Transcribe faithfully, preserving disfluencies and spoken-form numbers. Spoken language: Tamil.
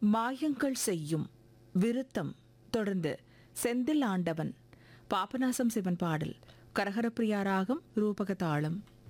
மாயங்கள் செய்யும் விருத்தம். தொடர்ந்து செந்தில் ஆண்டவன் பாபநாசம் சிவன் பாடல். கரகரப்பிரியா ராகம் ரூபக தாளம்.